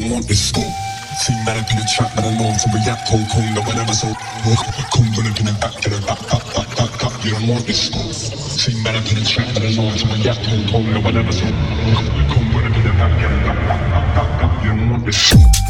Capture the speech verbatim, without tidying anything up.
want this go. See man up in the trap, but I know I'm from react, kung kung, no whatever, so kung run up in the back, get a back, back, back, back, back, you don't want this go. See man up in the trap, but I know I'm from react, kung kung, no whatever, so kung run up in the back, get a back, back, back, back, back, you don't want this go.